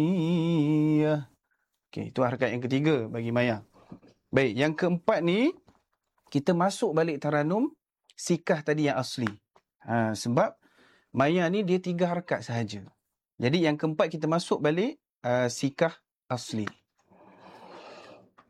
Okey, itu harakat yang ketiga bagi Maya. Baik, yang keempat ni kita masuk balik Taranum sikah tadi yang asli. Sebab Maya ni dia 3 harakat sahaja. Jadi yang keempat kita masuk balik sikah asli.